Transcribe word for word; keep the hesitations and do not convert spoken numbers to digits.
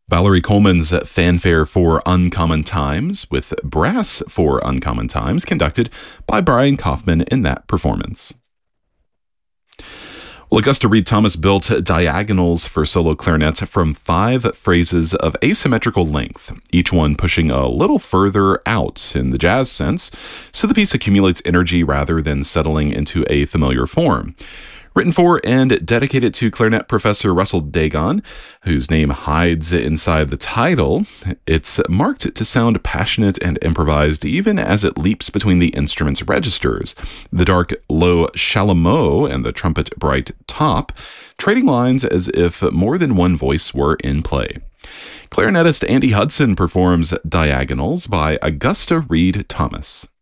Valerie Coleman's Fanfare for Uncommon Times with Brass for Uncommon Times, conducted by Brian Kaufman in that performance. Well, Augusta Reed Thomas built diagonals for solo clarinet from five phrases of asymmetrical length, each one pushing a little further out in the jazz sense, so the piece accumulates energy rather than settling into a familiar form. Written for and dedicated to clarinet professor Russell Dagon, whose name hides inside the title, it's marked to sound passionate and improvised even as it leaps between the instrument's registers, the dark, low chalumeau and the trumpet bright top, trading lines as if more than one voice were in play. Clarinetist Andy Hudson performs Diagonals by Augusta Reed Thomas.